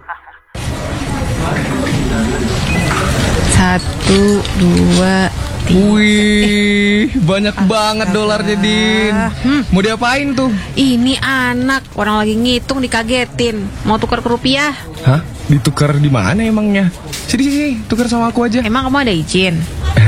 Satu, dua, tiga. Wih, banyak banget dolarnya, Din. Mau diapain tuh? Ini anak, orang lagi ngitung dikagetin. Mau tukar ke rupiah? Hah? Ditukar di mana emangnya? Sini, tukar sama aku aja. Emang kamu ada izin?